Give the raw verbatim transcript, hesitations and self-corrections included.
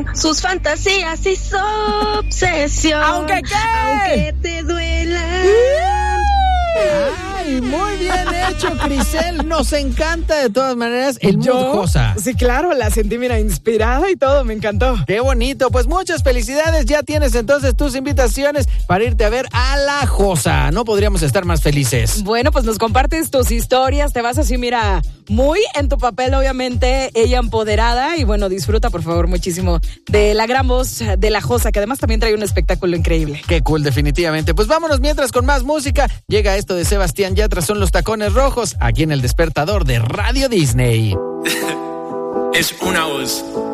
sus fantasías y su obsesión. ¿Aunque qué? Aunque te duela. Ay, muy bien hecho, Crisel. Nos encanta de todas maneras el mood Josa. Sí, claro, la sentí, mira, inspirada y todo, me encantó. Qué bonito, pues muchas felicidades. Ya tienes entonces tus invitaciones para irte a ver a la Josa. No podríamos estar más felices. Bueno, pues nos compartes tus historias, te vas así, mira, muy en tu papel, obviamente, ella empoderada. Y bueno, disfruta, por favor, muchísimo de la gran voz de la Josa, que además también trae un espectáculo increíble. Qué cool, definitivamente. Pues vámonos mientras con más música. Llega esto de Sebastián Yatra, son los Tacones Rojos, aquí en El Despertador de Radio Disney. Es una voz.